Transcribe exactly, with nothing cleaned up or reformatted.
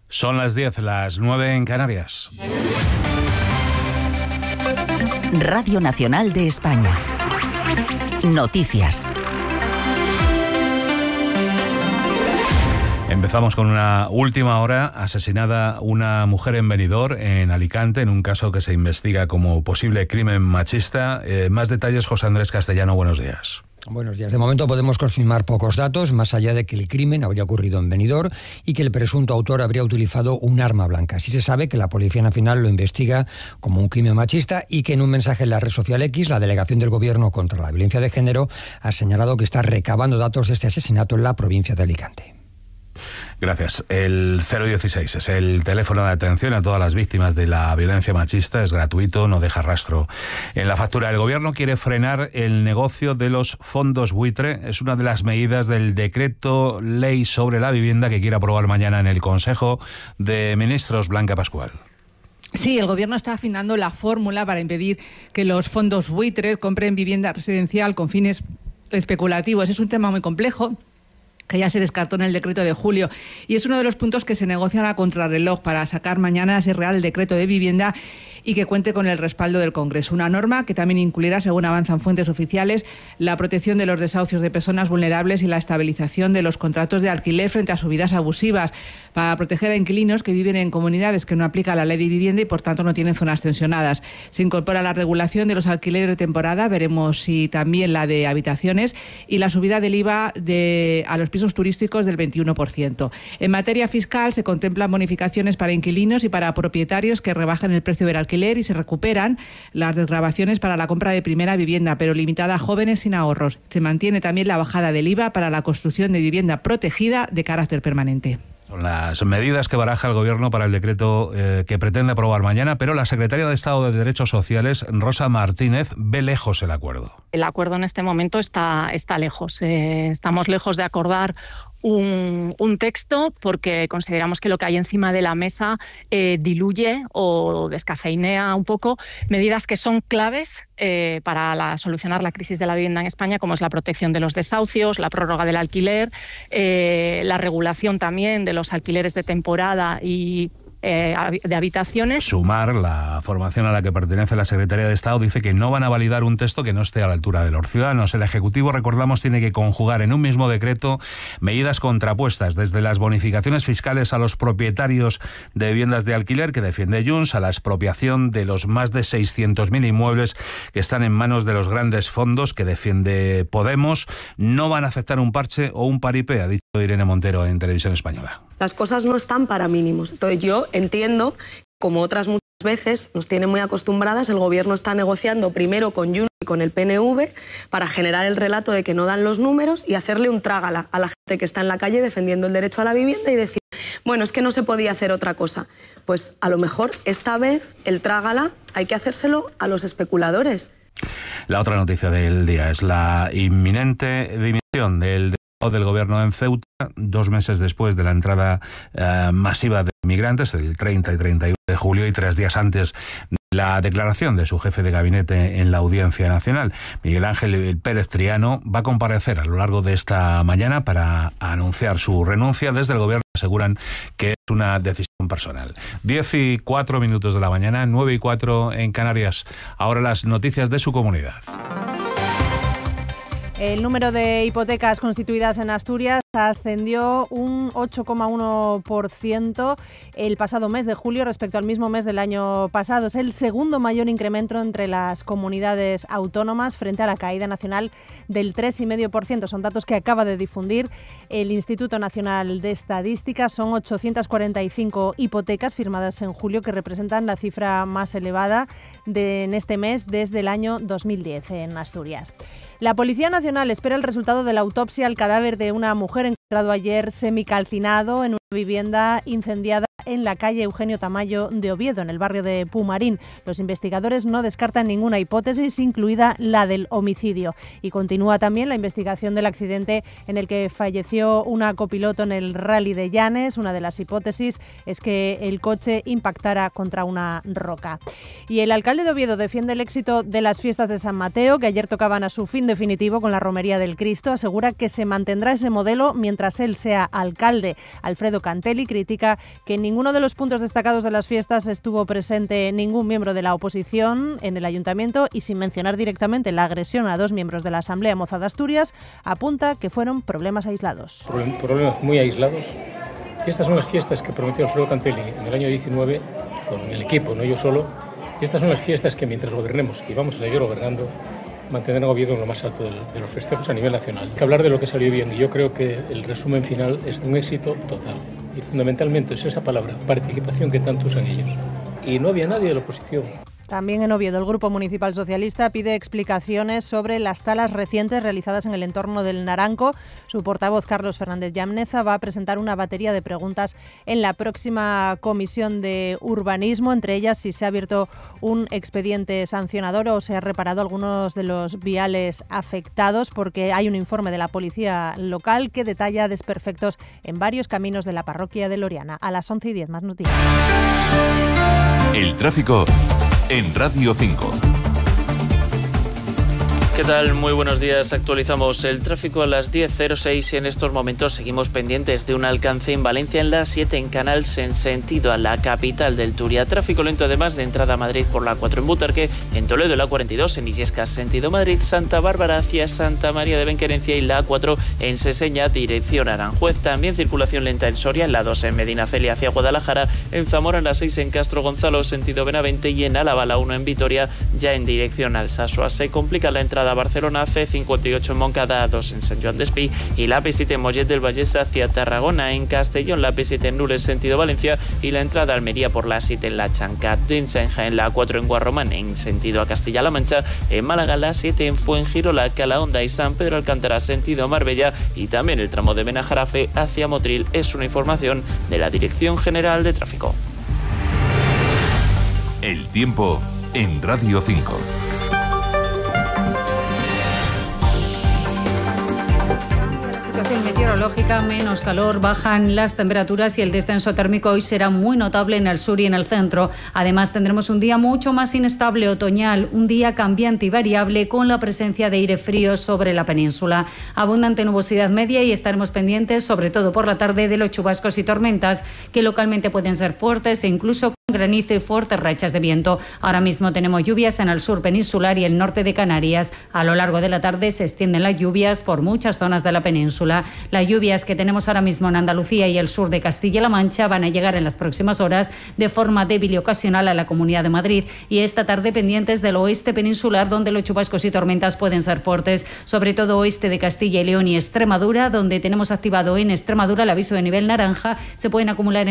Son las diez, las nueve en Canarias. Radio Nacional de España. Noticias. Empezamos con una última hora. Asesinada una mujer en Benidorm, en Alicante, en un caso que se investiga como posible crimen machista. Eh, más detalles, José Andrés Castellano, buenos días. Buenos días. De momento podemos confirmar pocos datos, más allá de que el crimen habría ocurrido en Benidorm y que el presunto autor habría utilizado un arma blanca. Sí se sabe que la Policía Nacional lo investiga como un crimen machista y que en un mensaje en la red social X, la Delegación del Gobierno contra la Violencia de Género ha señalado que está recabando datos de este asesinato en la provincia de Alicante. Gracias. El cero dieciséis es el teléfono de atención a todas las víctimas de la violencia machista. Es gratuito, no deja rastro en la factura. El Gobierno quiere frenar el negocio de los fondos buitre. Es una de las medidas del decreto ley sobre la vivienda que quiere aprobar mañana en el Consejo de Ministros. Blanca Pascual. Sí, el Gobierno está afinando la fórmula para impedir que los fondos buitres compren vivienda residencial con fines especulativos. Es un tema muy complejo, que ya se descartó en el decreto de julio, y es uno de los puntos que se negocian a contrarreloj para sacar mañana ese Real Decreto de Vivienda y que cuente con el respaldo del Congreso. Una norma que también incluirá, según avanzan fuentes oficiales, la protección de los desahucios de personas vulnerables y la estabilización de los contratos de alquiler frente a subidas abusivas, para proteger a inquilinos que viven en comunidades que no aplica la ley de vivienda y por tanto no tienen zonas tensionadas. Se incorpora la regulación de los alquileres de temporada, veremos si también la de habitaciones, y la subida del I V A de, a los pisos turísticos del veintiuno por ciento. En materia fiscal se contemplan bonificaciones para inquilinos y para propietarios que rebajan el precio del alquiler y se recuperan las desgravaciones para la compra de primera vivienda, pero limitada a jóvenes sin ahorros. Se mantiene también la bajada del I V A para la construcción de vivienda protegida de carácter permanente. Son las medidas que baraja el Gobierno para el decreto eh, que pretende aprobar mañana, pero la secretaria de Estado de Derechos Sociales, Rosa Martínez, ve lejos el acuerdo. El acuerdo en este momento está, está lejos. Eh, estamos lejos de acordar Un, un texto porque consideramos que lo que hay encima de la mesa eh, diluye o descafeinea un poco medidas que son claves eh, para la, solucionar la crisis de la vivienda en España, como es la protección de los desahucios, la prórroga del alquiler, eh, la regulación también de los alquileres de temporada y Eh, de habitaciones. Sumar, la formación a la que pertenece la Secretaría de Estado, dice que no van a validar un texto que no esté a la altura de los ciudadanos. El Ejecutivo, recordamos, tiene que conjugar en un mismo decreto medidas contrapuestas, desde las bonificaciones fiscales a los propietarios de viviendas de alquiler, que defiende Junts, a la expropiación de los más de seiscientos mil inmuebles que están en manos de los grandes fondos, que defiende Podemos. No van a aceptar un parche o un paripé, ha dicho Irene Montero en Televisión Española. Las cosas no están para mínimos. Entonces yo entiendo, como otras muchas veces nos tiene muy acostumbradas, el Gobierno está negociando primero con Junts y con el P N V para generar el relato de que no dan los números y hacerle un trágala a la gente que está en la calle defendiendo el derecho a la vivienda y decir, bueno, es que no se podía hacer otra cosa. Pues a lo mejor esta vez el trágala hay que hacérselo a los especuladores. La otra noticia del día es la inminente dimisión del del Gobierno en Ceuta, dos meses después de la entrada eh, masiva de migrantes, el treinta y treinta y uno de julio, y tres días antes de la declaración de su jefe de gabinete en la Audiencia Nacional. Miguel Ángel Pérez Triano va a comparecer a lo largo de esta mañana para anunciar su renuncia. Desde el Gobierno aseguran que es una decisión personal. Diez y cuatro minutos de la mañana, nueve y cuatro en Canarias. Ahora las noticias de su comunidad. El número de hipotecas constituidas en Asturias ascendió un ocho coma uno por ciento el pasado mes de julio respecto al mismo mes del año pasado. Es el segundo mayor incremento entre las comunidades autónomas frente a la caída nacional del tres coma cinco por ciento. Son datos que acaba de difundir el Instituto Nacional de Estadística. Son ochocientas cuarenta y cinco hipotecas firmadas en julio, que representan la cifra más elevada de, en este mes desde el año dos mil diez en Asturias. La Policía Nacional espera el resultado de la autopsia al cadáver de una mujer encontrado ayer semicalcinado en una vivienda incendiada en la calle Eugenio Tamayo de Oviedo, en el barrio de Pumarín. Los investigadores no descartan ninguna hipótesis, incluida la del homicidio. Y continúa también la investigación del accidente en el que falleció una copiloto en el Rally de Llanes. Una de las hipótesis es que el coche impactara contra una roca. Y el alcalde de Oviedo defiende el éxito de las fiestas de San Mateo, que ayer tocaban a su fin definitivo con la Romería del Cristo. Asegura que se mantendrá ese modelo mientras él sea alcalde. Alfredo Cantelli critica que ningún ninguno de los puntos destacados de las fiestas estuvo presente ningún miembro de la oposición en el ayuntamiento y sin mencionar directamente la agresión a dos miembros de la Asamblea Moza de Asturias, apunta que fueron problemas aislados. Problemas muy aislados. Y estas son las fiestas que prometió Alfredo Cantelli en el año diecinueve con el equipo, no yo solo. Y estas son las fiestas que mientras gobernemos, y vamos a seguir gobernando, mantendrán el gobierno en lo más alto de los festejos a nivel nacional. Hay que hablar de lo que salió bien y yo creo que el resumen final es de un éxito total. Y fundamentalmente es esa palabra, participación, que tanto usan ellos. Y no había nadie de la oposición. También en Oviedo, el Grupo Municipal Socialista pide explicaciones sobre las talas recientes realizadas en el entorno del Naranco. Su portavoz, Carlos Fernández Llamneza, va a presentar una batería de preguntas en la próxima Comisión de Urbanismo, entre ellas si se ha abierto un expediente sancionador o se ha reparado algunos de los viales afectados, porque hay un informe de la Policía Local que detalla desperfectos en varios caminos de la parroquia de Loriana. A las once y diez, más noticias. El tráfico en Radio cinco. ¿Qué tal? Muy buenos días. Actualizamos el tráfico a las diez cero seis y en estos momentos seguimos pendientes de un alcance en Valencia en la siete en Canals en sentido a la capital del Turia. Tráfico lento además de entrada a Madrid por la cuatro en Butarque, en Toledo la cuarenta y dos, en Illescas sentido Madrid, Santa Bárbara hacia Santa María de Benquerencia y la cuatro en Seseña dirección Aranjuez. También circulación lenta en Soria, en la dos en Medinaceli hacia Guadalajara, en Zamora en la seis en Castro Gonzalo sentido Benavente y en Álava la uno en Vitoria ya en dirección Alsasua. Se complica la entrada a Barcelona, C cincuenta y ocho en Moncada, dos en Sant Joan d'Espí y la P siete en Mollet del Vallès hacia Tarragona, en Castellón la P siete en Nules sentido Valencia y la entrada a Almería por la siete en la Chancat, de Ensenja en la cuatro en Guarromán en sentido a Castilla-La Mancha, en Málaga la siete en Fuengirola, Calahonda y San Pedro Alcántara sentido Marbella y también el tramo de Benajarafe hacia Motril. Es una información de la Dirección General de Tráfico. El tiempo en Radio cinco. Meteorológica, menos calor, bajan las temperaturas y el descenso térmico hoy será muy notable en el sur y en el centro. Además tendremos un día mucho más inestable otoñal, un día cambiante y variable con la presencia de aire frío sobre la península. Abundante nubosidad media y estaremos pendientes sobre todo por la tarde de los chubascos y tormentas que localmente pueden ser fuertes e incluso granizo y fuertes rachas de viento. Ahora mismo tenemos lluvias en el sur peninsular y el norte de Canarias. A lo largo de la tarde se extienden las lluvias por muchas zonas de la península. Las lluvias que tenemos ahora mismo en Andalucía y el sur de Castilla-La Mancha van a llegar en las próximas horas de forma débil y ocasional a la Comunidad de Madrid y esta tarde pendientes del oeste peninsular donde los chubascos y tormentas pueden ser fuertes, sobre todo oeste de Castilla y León y Extremadura, donde tenemos activado en Extremadura el aviso de nivel naranja. Se pueden acumular en